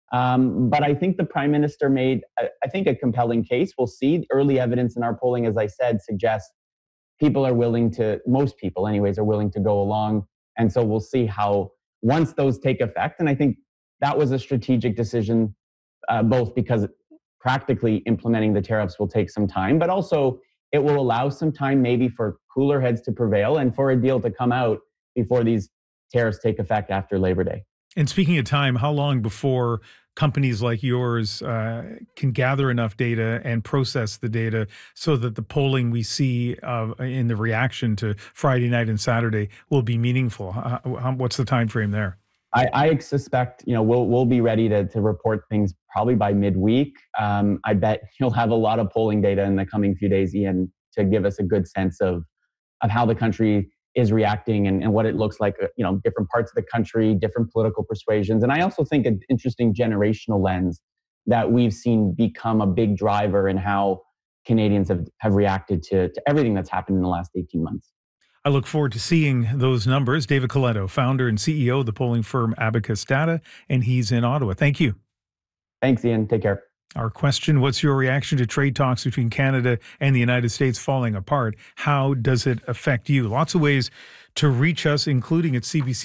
But I think the prime minister made, I think, a compelling case. We'll see. Early evidence in our polling, as I said, suggests people are willing to, most people anyways, are willing to go along. And so we'll see how, once those take effect. And I think that was a strategic decision, both because practically implementing the tariffs will take some time, but also it will allow some time maybe for cooler heads to prevail and for a deal to come out before these tariffs take effect after Labor Day. And speaking of time, how long before companies like yours can gather enough data and process the data so that the polling we see in the reaction to Friday night and Saturday will be meaningful? What's the time frame there? I suspect, we'll be ready to report things probably by midweek. I bet you'll have a lot of polling data in the coming few days, Ian, to give us a good sense of how the country is reacting and what it looks like, different parts of the country, different political persuasions. And I also think an interesting generational lens that we've seen become a big driver in how Canadians have reacted to everything that's happened in the last 18 months. I look forward to seeing those numbers. David Coletto, founder and CEO of the polling firm Abacus Data, and he's in Ottawa. Thank you. Thanks, Ian. Take care. Our question, what's your reaction to trade talks between Canada and the United States falling apart? How does it affect you? Lots of ways to reach us, including at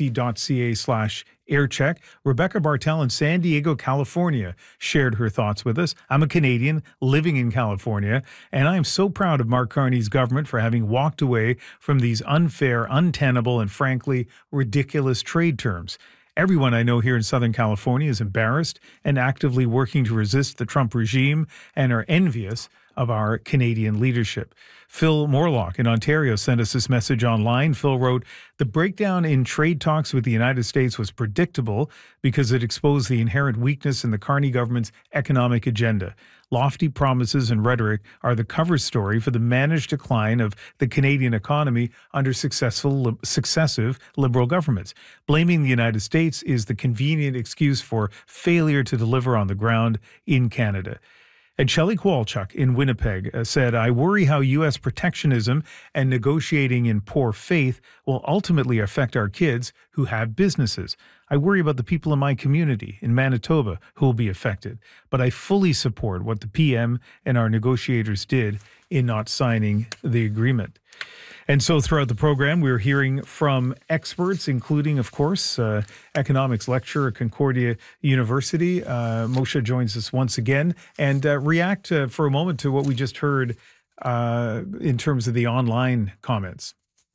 cbc.ca/aircheck. Rebecca Bartel in San Diego, California, shared her thoughts with us. I'm a Canadian living in California, and I am so proud of Mark Carney's government for having walked away from these unfair, untenable, and frankly, ridiculous trade terms. Everyone I know here in Southern California is embarrassed and actively working to resist the Trump regime and are envious of our Canadian leadership. Phil Morlock in Ontario sent us this message online. Phil wrote, "The breakdown in trade talks with the United States was predictable because it exposed the inherent weakness in the Carney government's economic agenda. Lofty promises and rhetoric are the cover story for the managed decline of the Canadian economy under successive Liberal governments. Blaming the United States is the convenient excuse for failure to deliver on the ground in Canada." And Shelley Kowalchuk in Winnipeg said, "I worry how U.S. protectionism and negotiating in poor faith will ultimately affect our kids who have businesses. I worry about the people in my community in Manitoba who will be affected. But I fully support what the PM and our negotiators did in not signing the agreement." And so throughout the program, we're hearing from experts, including, of course, economics lecturer at Concordia University. Moshe joins us once again and react for a moment to what we just heard in terms of the online comments.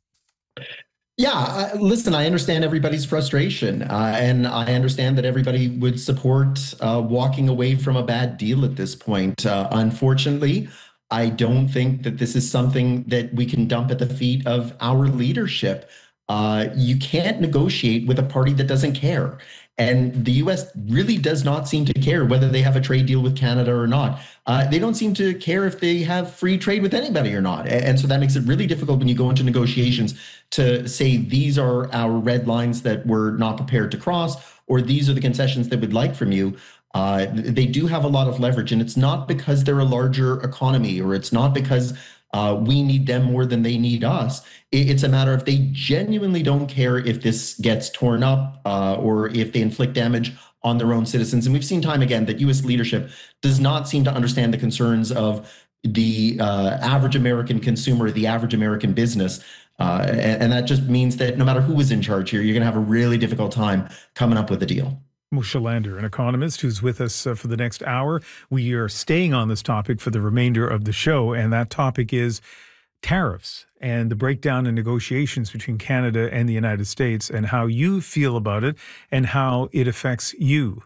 Yeah, listen, I understand everybody's frustration, and I understand that everybody would support walking away from a bad deal at this point. Unfortunately, I don't think that this is something that we can dump at the feet of our leadership. You can't negotiate with a party that doesn't care. And the U.S. really does not seem to care whether they have a trade deal with Canada or not. They don't seem to care if they have free trade with anybody or not. And so that makes it really difficult when you go into negotiations to say these are our red lines that we're not prepared to cross, or these are the concessions that we'd like from you. They do have a lot of leverage, and it's not because they're a larger economy, or it's not because we need them more than they need us. It's a matter of they genuinely don't care if this gets torn up or if they inflict damage on their own citizens. And we've seen time again that U.S. leadership does not seem to understand the concerns of the average American consumer, the average American business. And that just means that no matter who is in charge here, you're going to have a really difficult time coming up with a deal. Moshe Lander, an economist who's with us for the next hour. We are staying on this topic for the remainder of the show, and that topic is tariffs and the breakdown in negotiations between Canada and the United States and how you feel about it and how it affects you.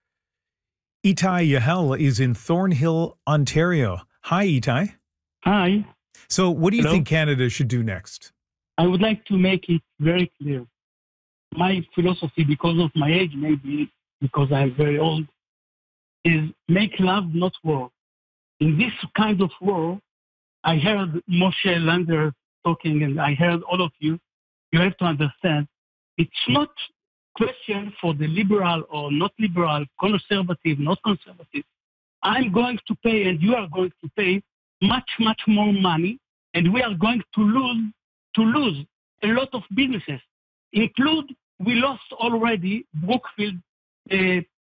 Itai Yahel is in Thornhill, Ontario. Hi, Itai. Hi. So what do you think Canada should do next? I would like to make it very clear. My philosophy, because of my age, maybe because I'm very old, is make love, not war. In this kind of war, I heard Moshe Lander talking, and I heard all of you. You have to understand, it's not question for the liberal or not liberal, conservative, not conservative. I'm going to pay, and you are going to pay much, much more money, and we are going to lose a lot of businesses. We lost already Brookfield